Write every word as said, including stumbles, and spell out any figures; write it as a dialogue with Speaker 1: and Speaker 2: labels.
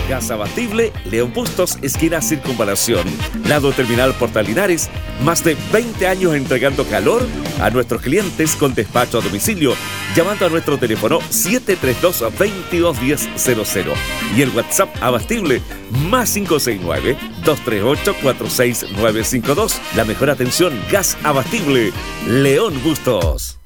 Speaker 1: Gas Abatible, León Bustos, esquina Circunvalación, lado Terminal Portal Linares. Más de veinte años entregando calor a nuestros clientes con despacho a domicilio, llamando a nuestro teléfono siete tres dos, dos dos uno cero cero cero y el WhatsApp Abatible más cinco seis nueve, dos tres ocho, cuatro seis nueve cinco dos. La mejor atención, Gas Abatible, León Bustos.